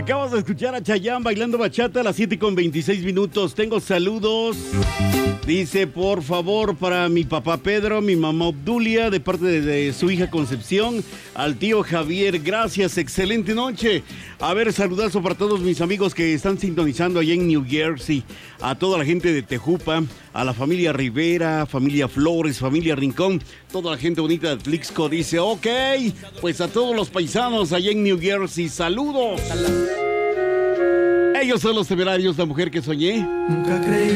Acabas de escuchar a Chayanne bailando bachata a las 7:26. Tengo saludos. Dice, por favor, para mi papá Pedro, mi mamá Obdulia, de parte de su hija Concepción, al tío Javier. Gracias, excelente noche. A ver, saludazo para todos mis amigos que están sintonizando allá en New Jersey. A toda la gente de Tejupa, a la familia Rivera, familia Flores, familia Rincón, toda la gente bonita de Atlixco. Dice, ok, pues a todos los paisanos allá en New Jersey, saludos. Ellos son los Temerarios, la mujer que soñé. Nunca creí